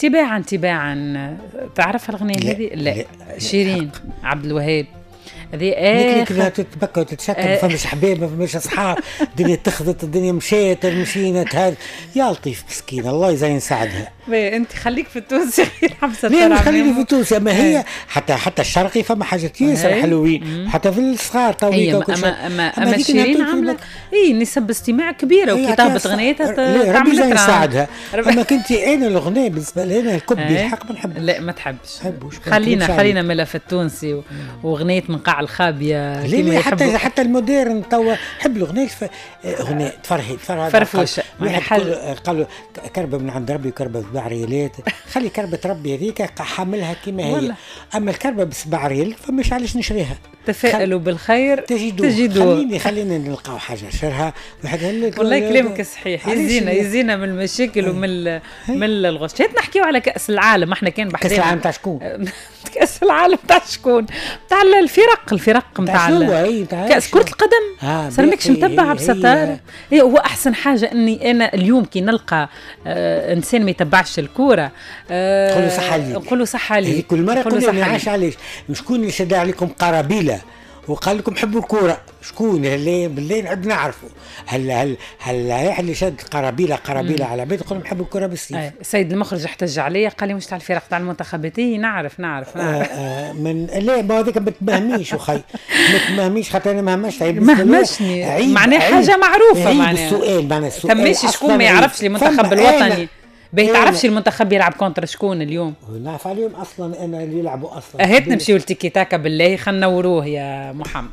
تباعا تعرف الأغنية هذه؟ لا. شيرين عبد الوهاب هذه كلها تتبكى وتتشكل. فمش حبيبه فمش اصحاب. الدنيا تخذت، الدنيا مشيت مشينا هذا. يا لطيف مسكينه الله يزين سعدها. انت خليك في التونسي حبسه. ليه مش خليني في التونسي؟ ما هي حتى الشرقي فما حاجات ياسر حلوين، حتى في الصغار تويكا وكل شيء. اما شيرين عامله نسب استماع كبيره وكتابه اغنيتها تعمل لك ساعدها. اما كنت انا الاغنيه بالنسبه لي انا الكبي الحق ما نحبش. لا ما تحبش. خلينا ملف التونسي واغنيه من قاع الخابيه. ليه حتى المودرن توا حب الاغنيه اغنيه تفرحي فرفوشه. قالوا كربه من عند ربي وكربه ب7 ريالات. خلي كربه ربي هذيك حاملها كما هي. اما الكربه ب7 ريال فمش علاش نشريها. تفائلوا بالخير تجدوه. خلينا نلقاو حاجه شرها واحد. والله كلامك صحيح. يزينا من المشاكل ومن الغش. نحكيو على كأس العالم. احنا كان كأس العالم تاع شكون؟ كأس العالم تاع شكون؟ تاع الفرق نتاع كأس كرة القدم. صار ماكش متبع بستار. هو احسن حاجه اني انا اليوم كي نلقى انسان ما يتبعش الكوره نقولوا صح عليك. كل مره نقول انا عاش علاش شكون اللي شد عليكم قرابيله وقال لكم حبوا الكوره؟ شكون اللي باللي نعد نعرفه؟ هل اللي شد قرابيله على بيت يقول نحب الكوره بالسيف. السيد المخرج احتج عليا قال لي مش تاع الفرق تاع المنتخبات. نعرف من لا ما هذيك ما تمهميش وخي ما تمهميش خاطر انا ما مهمشني معناها حاجه معروفه. معناها السؤال تمشي شكون ما يعرفش المنتخب الوطني باهي تعرفش المنتخب يلعب كونتر شكون اليوم؟ نعرف عليهم اصلا انا اللي يلعبوا اصلا. هات نمشيو لتيكي تاكا بالله خلينا نوروه يا محمد.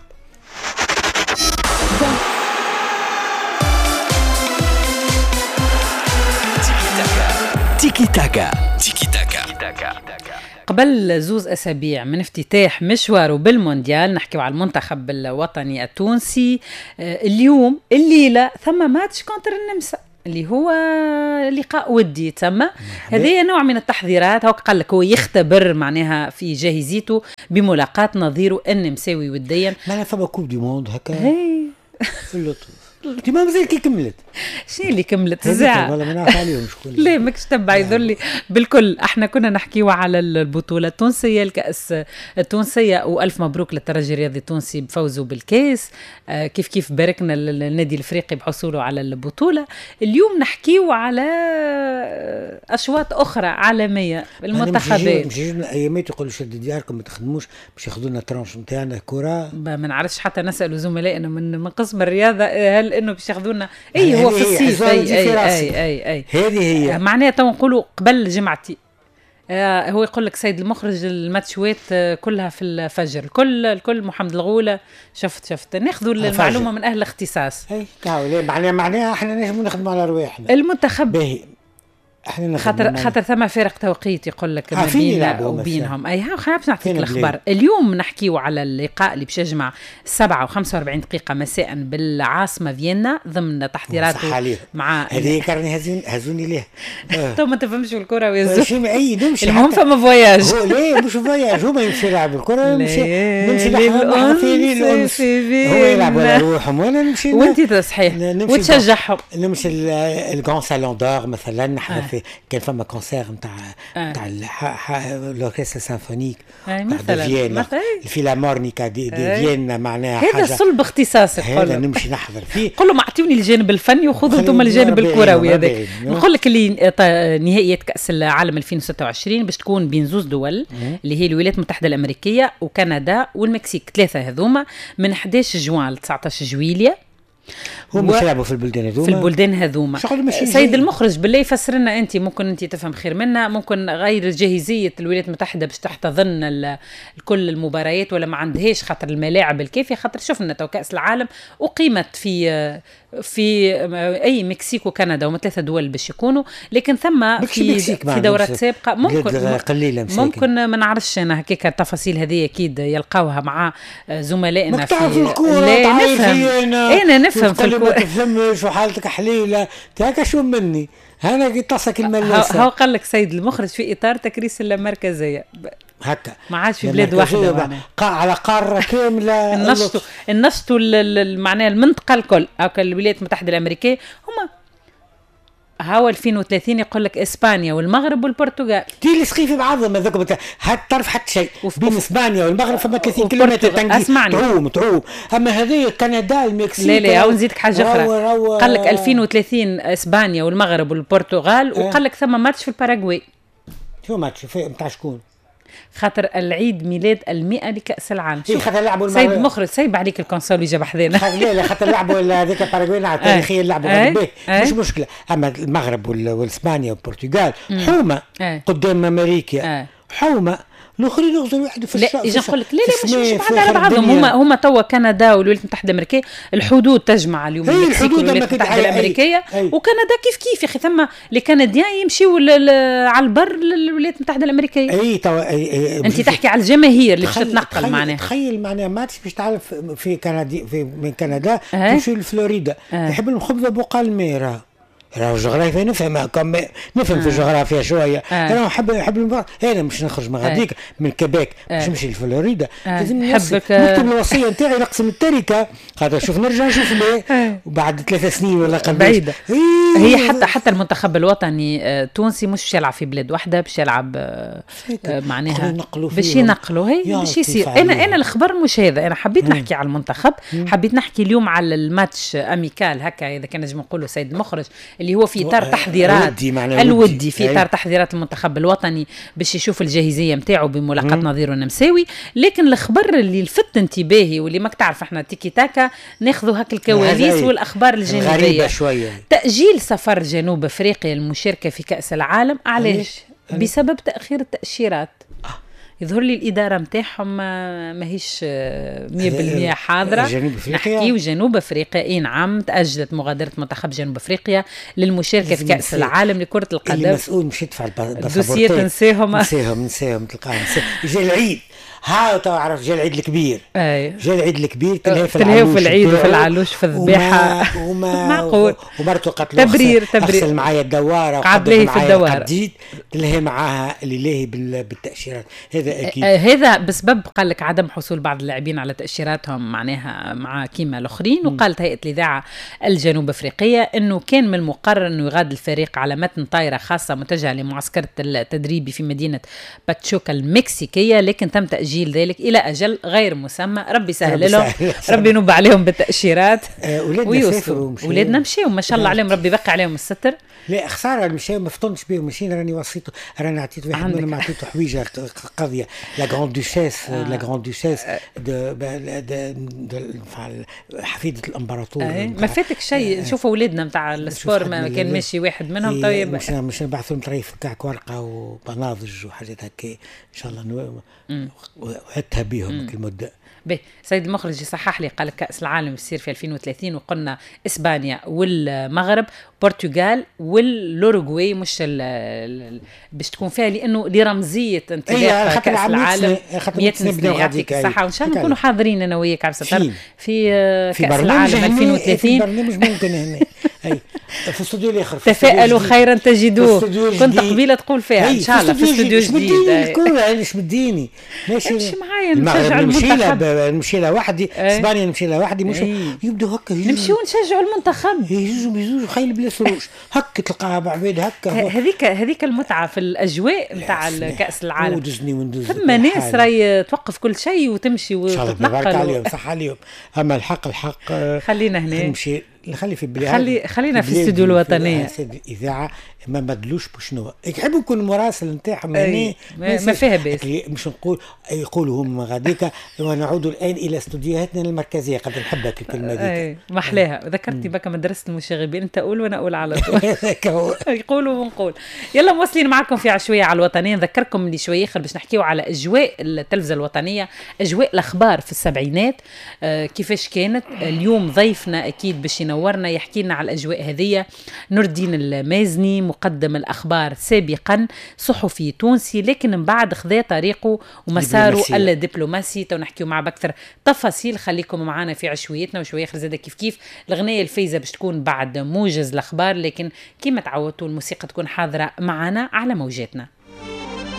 تيكي تاكا. قبل 2 أسابيع من افتتاح مشواره بالمونديال نحكيو على المنتخب الوطني التونسي. اليوم الليلة ثم ماتش كونتر النمسا اللي هو لقاء ودي تم. هذا نوع من التحضيرات. هو قال لك هو يختبر معناها في جاهزيته بملاقاة نظيره النمساوي وديا. معناها فما كوب دي موند هكا انت ما مازال كي كملت. شنو اللي كملت الزعه؟ والله ما نعرف عليهم شكون. ليه ماكش تبع يذلي بالكل. احنا كنا نحكيو على البطوله التونسيه الكاس التونسيه والف مبروك للترجي الرياضي التونسي بفوزه بالكاس. كيف باركنا النادي الافريقي بحصوله على البطوله. اليوم نحكيو على اشواط اخرى عالميه المنتخبات. مش يجونا ايامات يقولوا شد دياركم ما تخدموش باش ياخذوا لنا ترانش نتاعنا كره. ما نعرفش حتى نسالوا زملائنا من قسم الرياضه هل انه باش ياخذونا هو في الصيف. اي هذه هي معناها تو نقولوا قبل جمعتي. هو يقول لك سيد المخرج الماتشوات كلها في الفجر. الكل محمد الغولة شفت ناخذوا المعلومه من اهل الاختصاص. اي تعالوا معناها احنا نجم نخدموا على رواحنا. المنتخب باهي خاطر ثم فارق توقيت يقول لك ما بيننا وبينهم. خلينا باش نعطيك الاخبار. اليوم نحكيو على اللقاء اللي باش يجمع 7:45 دقيقه مساء بالعاصمه فيينا ضمن تحضيراته مع هذه كرني هزوني ليه. تو ما تفهمش الكره ويزوج نمشي. المهم فما فواياج. ليه مش فواياج؟ هو ما يمشي يلعب الكره نمشي للأنس. هو يلعب على روحهم وانا نمشي وانت صحيح وتشجعهم. نمشي الجران سالون دور مثلا نحضر كان فما كونسير نتاع الاوركسترا سيمفونيك مثلا الفيلارمونيكا دي فيينا. معناها هذا صلب اختصاصك. هذا نمشي نحضر فيه. قول لهم اعطوني الجانب الفني وخذوا انتم الجانب الكروي. هذاك نقول لك اللي نهائيات كاس العالم 2026 باش تكون بين 2 دول اللي هي الولايات المتحده الامريكيه وكندا والمكسيك. 3 هذوما من 11 جوان ل 19 جويلية. هم مش يلعبوا في البلدان هذوما. سيد المخرج بالله يفسر لنا انت. ممكن انت تفهم خير منا. ممكن غير جاهزيه الولايات المتحده باش تحتضن كل المباريات ولا ما عندهاش خاطر الملاعب الكافيه. خاطر شفنا تو كاس العالم اقيمت في اي مكسيك وكندا وما 3 دول باش يكونوا. لكن ثم في دورات سابقه ممكن ما نعرفش انا هكاك التفاصيل هذه اكيد يلقاوها مع زملائنا في لا نفهم. انا نفهم في الكوره. ما تفهمش وحالتك حليله هكا شو مني انا قطاسك الملاسه. هو قال لك سيد المخرج في اطار تكريس اللامركزيه هكا ما عادش في بلاد واحده على قاره كامله. النشط معناها المنطقه الكل هكا الولايات المتحده الامريكيه هما هاو 2030 يقول لك اسبانيا والمغرب والبرتغال دي لصقي في بعضهم هذوك هاد الطرف حتى شيء بين اسبانيا والمغرب فما 30 كيلومتر تنقي تعوم اما هذه كندا المكسيك لا او نزيدك حاجه اخرى قال لك 2030 اسبانيا والمغرب والبرتغال وقال لك ثم ماتش في الباراغواي. شو ماتش نتاع شكون؟ خاطر العيد ميلاد 100 لكأس العالم. شوف خاطر لعبوا سيد مخرج سيب عليك الكونسول اللي جاب حذانا. لا خاطر لعبوا هذيك باراغواي تاريخيا لعبوا به مش مشكله اما المغرب والاسبانيا والبرتغال حومه قدام امريكا حومه الاخرين يغزوا واحد في الشارع. لا يجي نقول لك لا مش بعاد على بعضهم هما توا كندا والولايات المتحده الامريكيه الحدود تجمع اليوم المكسيك والولايات المتحده الامريكيه وكندا كيف يا اخي ثم الكنديان يمشيوا على البر للولايات المتحده الامريكيه. انت تحكي على الجماهير اللي باش تتنقل معناها. تخيل معناها ماتش باش تعرف في كندا من كندا تمشي لفلوريدا يحب الخبز بقال ميرا راهو الجغرافيا نفهم نفهم في الجغرافيا شويه انا نحب انا مش نخرج من غاديك من كيبيك باش نمشي لفلوريدا لازم نكتب الوصيه نتاعي نقسم التركه خاطر شوف نرجع نشوف ليه وبعد 3 سنين ولا قبل بعيده هي حتى المنتخب الوطني التونسي مش باش يلعب في بلاد واحده باش يلعب معناها باش ينقلوا هي باش يصير انا الخبر مش هذا انا حبيت نحكي على المنتخب حبيت نحكي اليوم على الماتش اميكال هكا اذا كان نجم نقولوا سيد المخرج اللي هو في اطار تحضيرات الودي في اطار تحضيرات المنتخب الوطني باش يشوف الجاهزيه نتاعو بملاقاه نظير النمساوي. لكن الخبر اللي لفت انتباهي واللي ماك تعرف احنا تيكي تاكا ناخذوا هاك الكواليس والاخبار الجانبيه تاجيل سفر جنوب افريقيا للمشاركه في كاس العالم. علاش؟ بسبب تاخير التاشيرات. يظهر لي الإدارة متاعهم ماهيش 100% حاضرة. نحكي وجنوب أفريقيا إيه نعم تأجلت مغادرة منتخب جنوب أفريقيا للمشاركة في كأس العالم لكرة القدم. المسؤول مش يدفع الدوسية تنساهم تلقاهم جاء العيد ها تعرف جاء العيد الكبير جاء العيد الكبير تلهي في العيد وفي العلوش في الذبيحة معقول ومرته قتلوا تبرير أغسل معايا الدوارة قعد لي في الدوارة تلهي معاها اللي لاهي بالتأشيرات. هذا أكيد هذا بسبب قال لك عدم حصول بعض اللاعبين على تأشيراتهم معناها مع كيما الآخرين. وقالت هيئة الإذاعة الجنوب أفريقية أنه كان من المقرر أنه يغادر الفريق على متن طائرة خاصة متجهة لمعسكر التدريبي في مدينة باتشوكا المكسيكية لكن تم تأجيل ذلك إلى أجل غير مسمى. ربي سهل لهم ربي نوب عليهم بالتأشيرات ويوصلوا ولادنا مشيوا ما شاء الله عليهم ربي بقى عليهم الستر. لا خساره مشاو ما فطنتش بهم مشينا راني وصيته راني عطيت واحد منهم عطيته حويجه قضيه لا غراند دوشيس حفيده الامبراطور ما فاتك شيء. شوفوا اولادنا نتاع السبور ما كان ماشي واحد منهم طيب مش نبعثوا لهم طريف كعك ورقه وبناضج وحاجات هكا ان شاء الله وعدتها بهم المده. سيد المخرج يصحح لي قال كأس العالم يصير في 2030 وقلنا إسبانيا والمغرب برتغال والأوروغواي مش باش تكون فيها لأنه لرمزية انطلاق كأس العالم 100 سنة يعطيك الصحة وإن شاء الله نكونوا حاضرين أنا وياك عبد الستار في كأس العالم 2030 في برنامج ممكن هنا في استوديو الاخر تفائلوا خيرا تجدوه كنت قبيله تقول فيها ان شاء الله في استوديو جديد تكون مش مديني ماشي معايا نشجع المنتخب نمشي لها وحدي اسبانيا نمشي لها وحدي مش يبدو هكا نمشيو نشجعوا المنتخب يجوزوا خيل بلا سروش هكا تلقاها بعباد هكا هذيك المتعه في الاجواء نتاع كاس العالم وندوز ثم ناس راهي توقف كل شيء وتمشي وتتنقل عليهم صح عليهم اما الحق خلينا هنا نمشي نخلي في بلاد خلينا في الاستوديو الوطنيه الاذاعه ما بدلوش بشنو يحبوا يكون المراسل نتاعهم هنا ما فيها باس مش نقول يقولوا هم غاديك ونعود الان الى استوديوهاتنا المركزيه قد نحبك الكلمه دي محلاها ذكرتني بك مدرسه المشاغبين انت قول وانا اقول على طول يقولوا ونقول. يلا مواصلين معكم في عشوائيه على الوطنيه. نذكركم اللي شويه اخر باش نحكيو على اجواء التلفزه الوطنيه اجواء الاخبار في السبعينات كيفاش كانت. اليوم ضيفنا اكيد باش ينورنا يحكي لنا على الاجواء هذه نور الدين المازني مقدم الأخبار سابقا صحفي تونسي لكن من بعد خذا طريقه ومساره الدبلوماسي. ونحكيو مع بأكثر تفاصيل. خليكم معنا في عشويتنا وشوية خرزادة كيف الغنية الفايزة باش تكون بعد موجز الأخبار لكن كما تعودتوا الموسيقى تكون حاضرة معنا على موجاتنا.